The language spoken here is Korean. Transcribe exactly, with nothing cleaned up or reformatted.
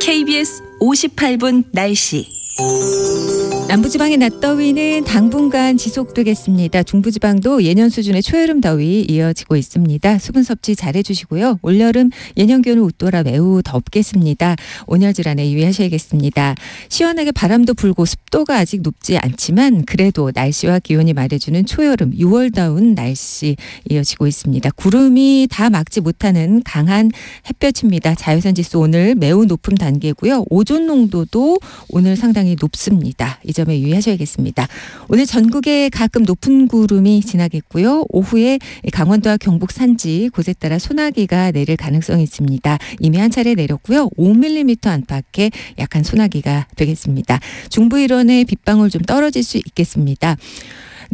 케이비에스 오십팔 분 날씨. 남부지방의 낮더위는 당분간 지속되겠습니다. 중부지방도 예년 수준의 초여름 더위 이어지고 있습니다. 수분 섭취 잘해주시고요. 올여름 예년 기온을 웃돌아 매우 덥겠습니다. 온열 질환에 유의하셔야겠습니다. 시원하게 바람도 불고 습도가 아직 높지 않지만 그래도 날씨와 기온이 말해주는 초여름 유월다운 날씨 이어지고 있습니다. 구름이 다 막지 못하는 강한 햇볕입니다. 자외선 지수 오늘 매우 높은 단계고요. 오존 농도도 오늘 상당히 높습니다. 이 점에 유의하셔야겠습니다. 오늘 전국에 가끔 높은 구름이 지나겠고요. 오후에 강원도와 경북 산지 곳에 따라 소나기가 내릴 가능성이 있습니다. 이미 한 차례 내렸고요. 오 밀리미터 안팎의 약한 소나기가 되겠습니다. 중부 일원에 빗방울 좀 떨어질 수 있겠습니다.